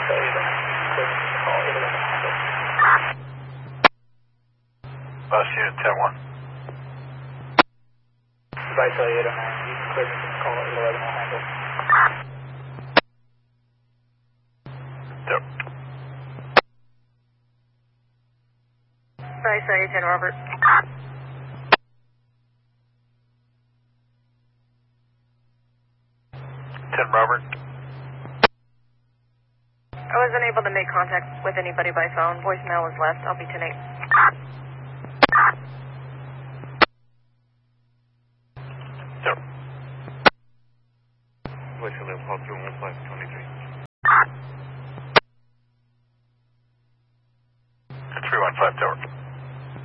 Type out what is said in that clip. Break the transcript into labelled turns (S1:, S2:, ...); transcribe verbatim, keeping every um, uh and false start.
S1: Vice eight oh nine, clear to call eight eleven handle.
S2: Bus unit ten one.
S1: Vice eight oh nine, you can clear to call eight eleven handle.
S2: Yep.
S3: Vice eight ten Robert.
S2: ten Robert.
S3: I was unable to make contact with anybody by phone. Voicemail was left. I'll be ten eight.
S2: Yep.
S4: Voicemail call through one five.